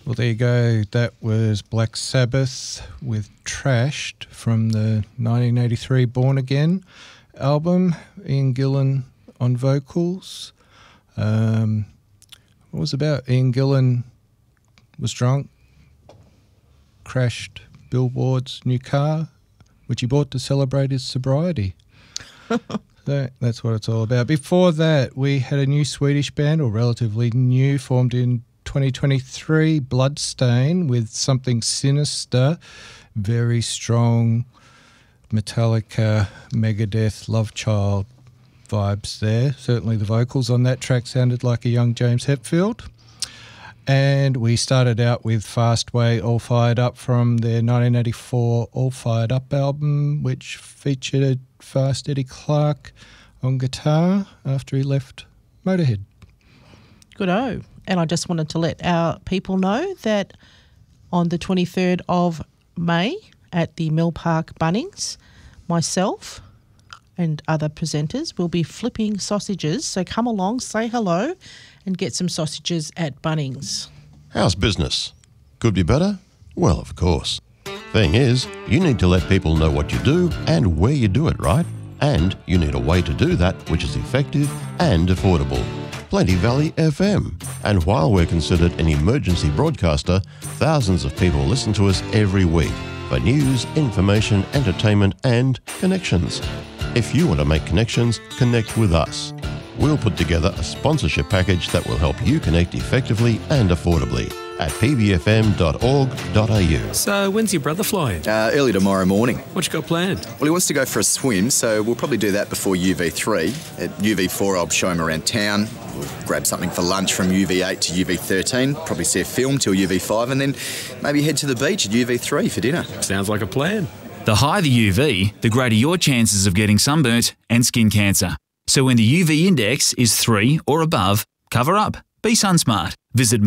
Well, there you go. That was Black Sabbath with Trashed from the 1983 Born Again album. Ian Gillan on vocals. What was it about? Ian Gillan was drunk, crashed Billboard's new car, which he bought to celebrate his sobriety. That's what it's all about. Before that, we had a new Swedish band, or relatively new, formed in 2023, Bloodstain, with Something Sinister, very strong Metallica, Megadeth, Love Child vibes there. Certainly the vocals on that track sounded like a young James Hetfield. And we started out with Fastway, All Fired Up from their 1984 All Fired Up album, which featured Fast Eddie Clarke on guitar after he left Motorhead. Good-o. And I just wanted to let our people know that on the 23rd of May at the Mill Park Bunnings, myself and other presenters will be flipping sausages. So come along, say hello and get some sausages at Bunnings. How's business? Could be better? Well, of course. Thing is, you need to let people know what you do and where you do it, right? And you need a way to do that which is effective and affordable. Plenty Valley FM. And while we're considered an emergency broadcaster, thousands of people listen to us every week for news, information, entertainment and connections. If you want to make connections, connect with us. We'll put together a sponsorship package that will help you connect effectively and affordably at pbfm.org.au. So when's your brother flying? Early tomorrow morning. What you got planned? Well, he wants to go for a swim, so we'll probably do that before UV3. At UV4, I'll show him around town. We'll grab something for lunch from UV8 to UV13, probably see a film till UV5, and then maybe head to the beach at UV3 for dinner. Sounds like a plan. The higher the UV, the greater your chances of getting sunburnt and skin cancer. So when the UV index is 3 or above, cover up. Be sunsmart. Visit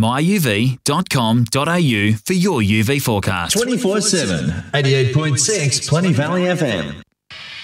myuv.com.au for your UV forecast. 24/7, 88.6 Plenty Valley FM.